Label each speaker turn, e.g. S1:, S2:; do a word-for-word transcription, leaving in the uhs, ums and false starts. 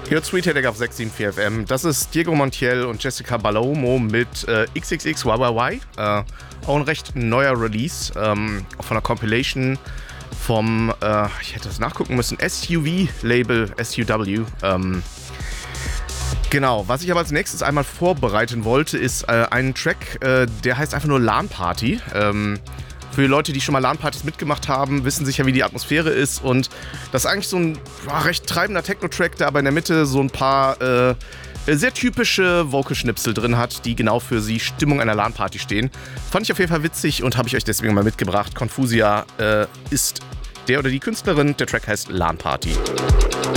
S1: Hier Sweet Headache auf sechs sieben vier F M. Das ist Diego Montiel und Jessica Balomo mit äh, X X X Y Y Y. Äh, auch ein recht neuer Release ähm, von einer Compilation vom, äh, ich hätte das nachgucken müssen, S U V-Label S U W. Ähm, genau, was ich aber als nächstes einmal vorbereiten wollte, ist äh, ein Track, äh, der heißt einfach nur LAN Party. Ähm, Für die Leute, die schon mal LAN-Partys mitgemacht haben, wissen sicher, wie die Atmosphäre ist. Und das ist eigentlich so ein ja, recht treibender Techno-Track, der aber in der Mitte so ein paar äh, sehr typische Vocal-Schnipsel drin hat, die genau für die Stimmung einer LAN-Party stehen. Fand ich auf jeden Fall witzig und habe ich euch deswegen mal mitgebracht. Confusia äh, ist der oder die Künstlerin. Der Track heißt LAN Party.